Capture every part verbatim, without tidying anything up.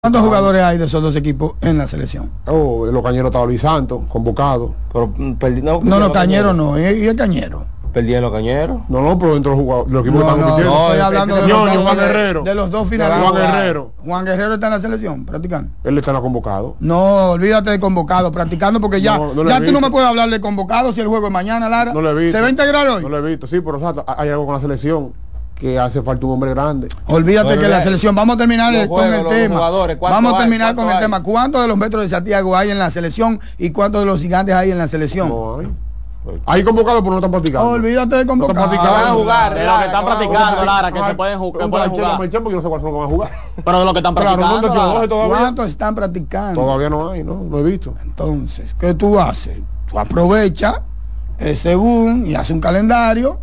¿Cuántos jugadores hay de esos dos equipos en la selección? Oh, los Cañeros estaba Luis Santos, convocado. Pero, perdí, no, no, los Cañeros no, ¿y el Cañero? ¿Perdían los Cañeros? No, no, pero dentro de los jugadores, los equipos no, que están no, compitiendo. No, estoy hablando de, Ñoño, los, Juan de, Guerrero. de los dos finalistas. Juan Guerrero. Juan Guerrero está en la selección, practicando. Él está en la convocado. No, olvídate de convocado, practicando, porque ya, no, no ya tú visto. No me puedes hablar de convocado si el juego es mañana, Lara. No lo he visto. ¿Se va a integrar hoy? No lo he visto, sí, pero o sea, hay algo con la selección que hace falta un hombre grande. Olvídate bueno, que la selección, vamos a terminar el, juegos, con el tema. Vamos a terminar hay, con el hay? tema. ¿Cuántos de los metros de Santiago hay en la selección y cuántos de los gigantes hay en la selección? No hay. Hay convocados, pero no están practicando. Olvídate de convocados. No van a jugar, de lo que están practicando, Lara, que se pueden jugar. Porque no sé cuántos van a jugar. Pero de lo que están practicando. Claro, no ¿cuántos están practicando? Todavía no hay, no, no he visto. Entonces, ¿qué tú haces? Tú aprovechas ese boom y haces un calendario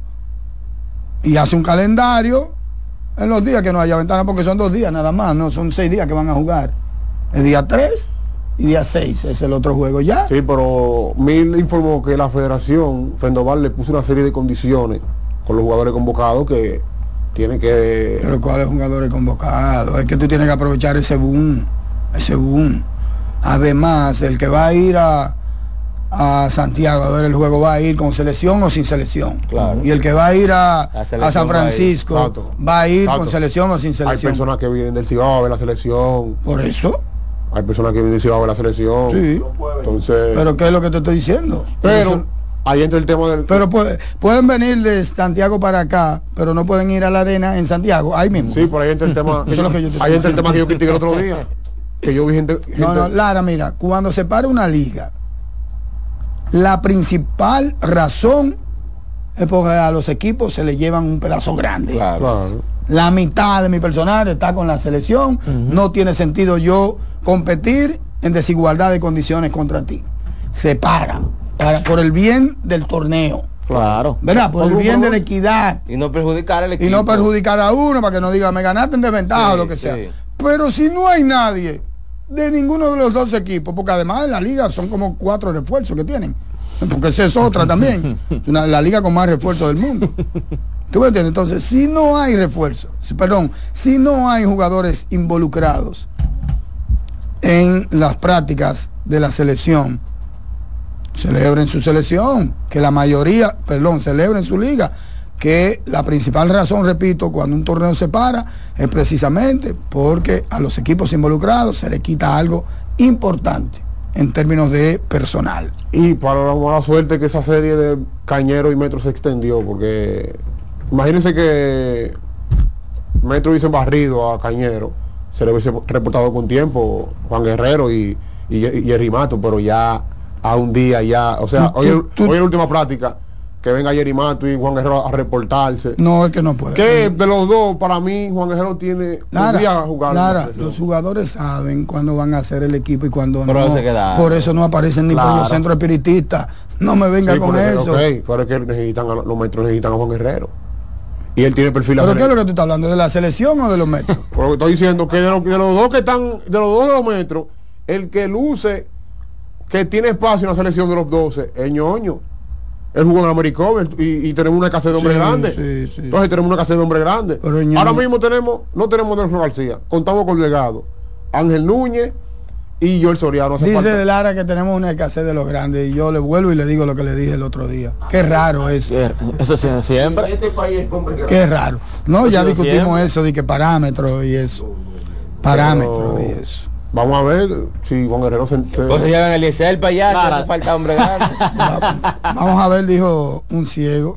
y haces un calendario en los días que no haya ventana, porque son dos días nada más, no son seis días que van a jugar. El día tres y día seis es el otro juego ya. Sí, pero Mil informó que la federación Fendoval le puso una serie de condiciones con los jugadores convocados que tienen que... Pero ¿cuáles jugadores convocados? Es que tú tienes que aprovechar ese boom, ese boom. Además, el que va a ir a, a Santiago a ver el juego va a ir con selección o sin selección. Claro. Y el que va a ir a, a San Francisco va a ir, va a ir con selección o sin selección. Hay personas que vienen del Cibao a ver la selección. Por eso. Hay personas que vienen del Cibao a ver la selección. Sí. Entonces. Pero ¿qué es lo que te estoy diciendo? Pero eso, ahí entra el tema del. Pero puede, pueden venir de Santiago para acá, pero no pueden ir a la arena en Santiago, ahí mismo. Sí, por ahí entra el tema. Eso es lo que yo te ahí entra el tema que yo critiqué el otro día. Que yo vi gente, gente. No, no, Lara, mira, cuando se para una liga, la principal razón es porque a los equipos se les llevan un pedazo grande. Claro. Claro. La mitad de mi personal está con la selección. Uh-huh. No tiene sentido yo competir en desigualdad de condiciones contra ti. Se para, para por el bien del torneo. Claro. ¿Verdad? Por el bien de la equidad. Y no perjudicar al equipo. Y no perjudicar a uno para que no diga, me ganaste en desventaja, sí, o lo que sea. Sí. Pero si no hay nadie de ninguno de los dos equipos, porque además en la liga son como cuatro refuerzos que tienen, porque esa es otra también, una, la liga con más refuerzos del mundo. ¿Tú me entiendes? Entonces, si no hay refuerzos, perdón, si no hay jugadores involucrados en las prácticas de la selección, celebren su selección, que la mayoría, perdón, celebren su liga, que la principal razón, repito, cuando un torneo se para, es precisamente porque a los equipos involucrados se le quita algo importante en términos de personal. Y para la mala suerte que esa serie de Cañero y Metro se extendió, porque imagínense que Metro hubiese barrido a Cañero, se le hubiese reportado con tiempo Juan Guerrero y, y, y Jerry Mato, pero ya a un día ya, o sea, ¿Tú, hoy, tú, tú, hoy es la última práctica. Que venga Jerry Mato y Juan Guerrero a reportarse. No, es que no puede. Que de los dos, para mí, Juan Guerrero tiene Lara, jugar. Lara, los jugadores saben cuándo van a hacer el equipo y cuándo pero no. Se queda, por eso no aparecen ni claro. por los centros espiritistas. No me venga sí, con porque, eso. Okay, pero es que necesitan a, los metros necesitan a Juan Guerrero. Y él tiene perfil. ¿Pero qué es lo que tú estás hablando? ¿De la selección o de los metros? Porque estoy diciendo que de, lo, de los dos que están, de los dos de los metros, el que luce, que tiene espacio en la selección de los doce, es Ñoño. Él jugó en el Americano y, y tenemos una escasez de hombres sí, grandes. Sí, sí. Entonces tenemos una escasez de hombres grandes. Ahora mismo tenemos, no tenemos Nelson García, contamos con Delgado, Ángel Núñez y Joel Soriano. Dice falta. de Lara que tenemos una escasez de los grandes y yo le vuelvo y le digo lo que le dije el otro día. Qué raro eso. Eso sí, siempre. Este país es hombre Qué raro. No, eso ya discutimos siempre. eso de que parámetros y eso. Parámetros Pero... y eso. Vamos a ver si Juan Guerrero se... se... O se llevan el Eliezer para allá, claro. Hace falta hombre grande. Vamos a ver, dijo un ciego.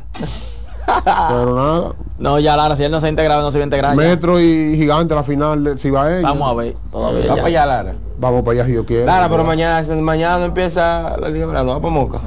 Pero nada. No, ya Lara, si él no se ha integrado, no se va a integrar. Metro ya. Y Gigante, la final, si va ella. Vamos a ver, todavía. Vamos para allá, Lara. Vamos para allá si yo quiero. Lara, pero mañana, mañana no empieza la Liga Grande, vamos para Moca.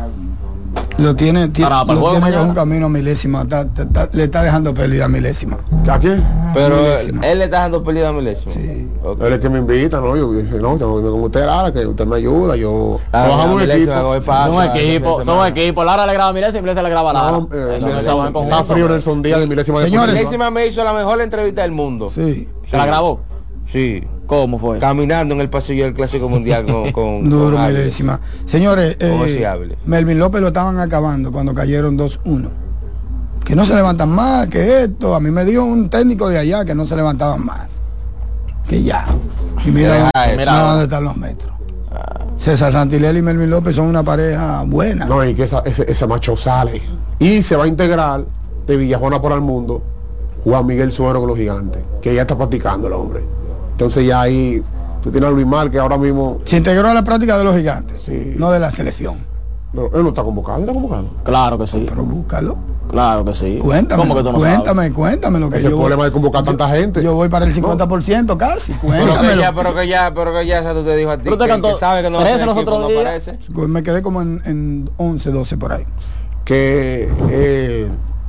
Lo tiene, tiene, para, para lo tiene con un camino milésima, está, está, está, le está dejando pérdida a milésima. ¿A quién? Pero milésima. Él le está dando pérdida a milésima. Sí. Okay. Él es que me invita, ¿no? Yo dice, no, tengo que irme con usted, Lara, que usted me ayuda, yo ah, trabajamos en equipo. Somos equipo, somos equipo. Lara le graba a milésima y milésima le graba a Lara. No, eh, no, no, no, está frío Nelson Díaz de milésima. Señores, milésima me hizo la mejor entrevista del mundo. Sí. ¿Se sí. la grabó? Sí. ¿Cómo fue? Caminando en el pasillo del Clásico Mundial con, con duro, con milésima. Señores, eh, Melvin López lo estaban acabando cuando cayeron dos uno. Que no se levantan más, que esto. A mí me dijo un técnico de allá que no se levantaban más. Que ya. Y mira, Deja dónde, eso. mira dónde están los metros. César Santilel y Melvin López son una pareja buena. No, y que esa- ese, ese macho sale. Y se va a integrar de Villajuana para el mundo Juan Miguel Suero con los Gigantes, que ya está practicando el hombre. Entonces ya ahí tú tienes a Luis Mar, que ahora mismo Se integró a la práctica de los Gigantes, Sí. no de la selección. no, él no está convocado, él está convocado. Claro que sí. Pero búscalo. Claro que sí. Cuéntame, ¿Cómo que tú no cuéntame, sabes? cuéntame lo que Ese yo problema voy, de convocar tanta gente. yo voy para el cincuenta por ciento casi. Pero que Cuéntamelo. ya, pero que ya, pero que ya eso te dijo a ti. Pero te que, cantó que sabe que no va a trece ser los equipo, otros no días. aparece. Me quedé como en, en once, doce por ahí. Que eh,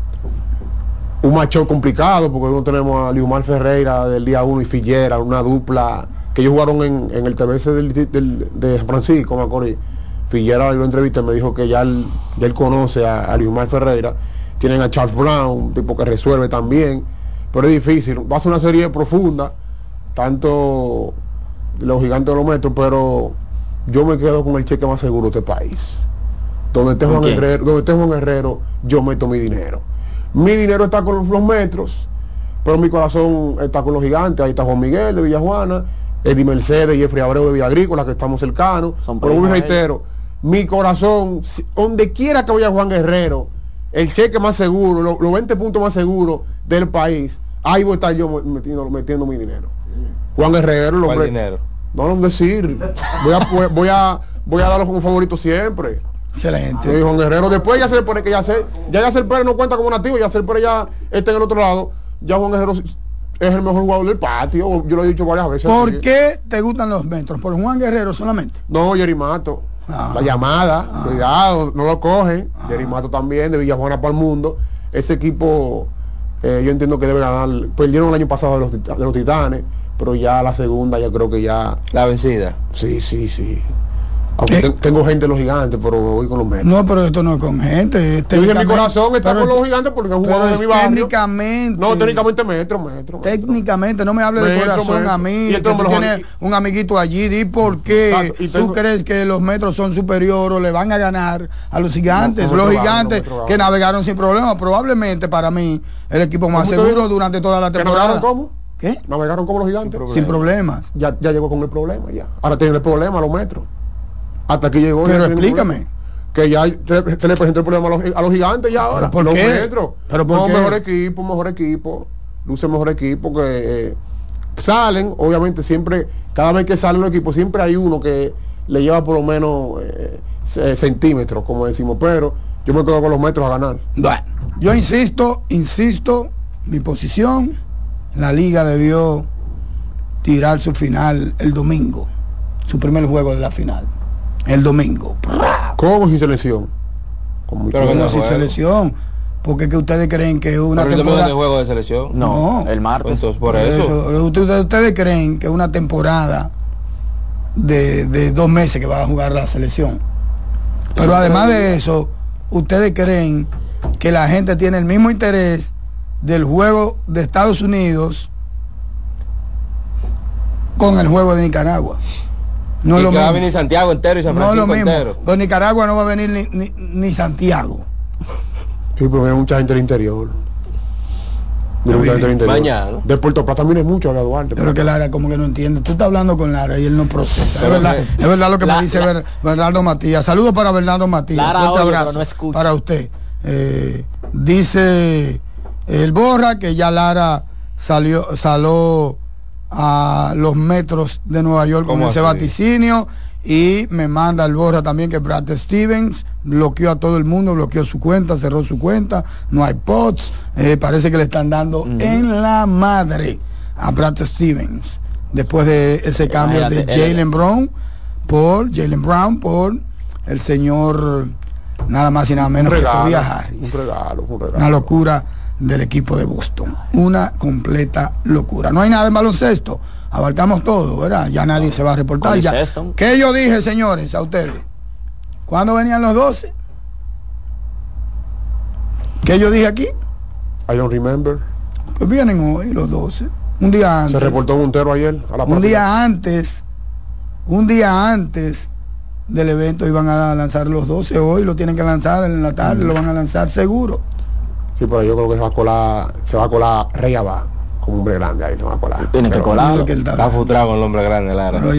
un macho complicado, porque no tenemos a Liumar Ferreira del día uno y Fillera, una dupla que ellos jugaron en, en el T B C del, del- de San Francisco, Macorís. Fillera yo lo entrevisté, me dijo que ya él, ya él conoce a, a Liumar Ferreira. Tienen a Charles Brown, un tipo que resuelve también, pero es difícil. Va a ser una serie profunda, tanto los Gigantes de los Metros, pero yo me quedo con el cheque más seguro de este país. Donde esté Juan quién? Guerrero, donde esté Juan Guerrero, yo meto mi dinero. Mi dinero está con los, los Metros, pero mi corazón está con los Gigantes. Ahí está Juan Miguel de Villajuana, Eddie Mercedes y Jeffrey Abreu de Villa Agrícola, que estamos cercanos. Son Pero vuelvo y primos reitero, mi corazón, si- donde quiera que vaya Juan Guerrero, el cheque más seguro, lo- los veinte puntos más seguros del país, ahí voy a estar yo metiendo, metiendo mi dinero. Juan Guerrero, el ¿Cuál hombre, dinero? no lo decir, voy a, voy, voy a, voy a darlo como favorito siempre. Excelente. Sí, Juan Guerrero, después ya se le pone que ya se, ya Yacel Pérez no cuenta como nativo, Yacel Pérez ya está en el otro lado, ya Juan Guerrero es el mejor jugador del patio, yo lo he dicho varias veces. ¿Por aquí. qué te gustan los metros? ¿Por Juan Guerrero solamente? No, Jerry Mato. Ah. La llamada, Ah. cuidado, no lo cogen. Jerry Mato también, de Villajuana para el mundo. Ese equipo, eh, yo entiendo que debe ganar. Perdieron el año pasado de los, tit- de los Titanes, pero ya la segunda, ya creo que ya. La vencida. Sí, sí, sí. Aunque Eh. ten- tengo gente en los Gigantes, pero me voy con los Metros. No, pero esto no es con gente. es Yo dije, mi técnicamente- corazón está pero- con los Gigantes porque es un pero jugador de es mi barrio. técnicamente. No, técnicamente Metro, Metro. Metro. Técnicamente, no me hable de Metro, corazón metro. a mí. Y que esto tú me lo tienes jodí. un amiguito allí. Di por qué Exacto, y tengo- tú crees que los metros son superiores o le van a ganar a los gigantes. No, no los metro gana, gigantes no metro que gana. navegaron sin problema. Probablemente para mí el equipo más ¿Cómo te seguro digo? durante toda la ¿Que temporada. navegaron cómo? ¿Qué? Navegaron como los Gigantes. Sin problemas. Ya, ya llegó con el problema, ya. Ahora tienen el problema los Metros. Hasta aquí llegó. ya Pero tienen el explícame. problema. Que ya se, se le presentó el problema a los, a los Gigantes ya ahora. ¿Pero por los qué? Metros. ¿Pero por no, qué? mejor equipo, mejor equipo. Luce mejor equipo que eh, salen, obviamente siempre, cada vez que salen los equipos, siempre hay uno que le lleva por lo menos eh, ce- centímetros, como decimos, pero yo me quedo con los Metros a ganar. Bueno, yo insisto, insisto, mi posición, la liga debió tirar su final el domingo, su primer juego de la final, el domingo. ¿Cómo sin selección? Con mi Pero equipo. Bueno, no sin juego. selección, porque que ustedes creen que una Pero el domingo temporada... de juego de selección. No, No. el martes. Entonces, por eso. Ustedes, ustedes creen que una temporada de, de dos meses que va a jugar la selección. Pero además de eso, ustedes creen que la gente tiene el mismo interés del juego de Estados Unidos con el juego de Nicaragua. No y es lo que va a mismo. venir Santiago entero y San No es Francisco lo mismo. entero. De Nicaragua no va a venir ni, ni, ni Santiago. Sí, pero viene mucha gente del interior. Viene mucha gente del interior. Mañana. De Puerto Plata viene mucho a Duarte. Pero que Lara como que no entiende. Tú estás hablando con Lara y él no procesa. Es Pero verdad, que- es verdad lo que La- me dice la- Ber- Bernardo Matías. Saludos para Bernardo Matías. Lara Fuerte oye, abrazo pero no escucha. para usted. Eh, dice el Borra que ya Lara salió, salió a los metros de Nueva York con ¿Cómo ese así? vaticinio. Y me manda el Borra también que Brad Stevens bloqueó a todo el mundo, bloqueó su cuenta, cerró su cuenta, no hay pods, eh, parece que le están dando Ujú. en la madre a Brad Stevens después de ese cambio de Imagínate, él- Jalen Brown por Jalen Brown por el señor nada más y nada un menos que regalo, Tobias un Harris. regalo, un regalo. Una locura del equipo de Boston. Una completa locura. No hay nada en baloncesto. Abarcamos todo, ¿verdad? Ya nadie se va a reportar. Connie Ya. Sexton. ¿Qué yo dije, señores, a ustedes? ¿Cuándo venían los doce? ¿Qué yo dije aquí? I don't remember. Que vienen hoy los doce. Un día antes. Se reportó Montero ayer a la Un práctica. día antes. Un día antes del evento iban a lanzar los doce. Hoy lo tienen que lanzar en la tarde. Lo van a lanzar seguro. Sí, pero yo creo que se va a colar, se va a colar Rey Abad como hombre grande ahí, se va a colar. Tiene que Pero- colar. Lo que él está- Está frustrado con el hombre grande, Lara. Pero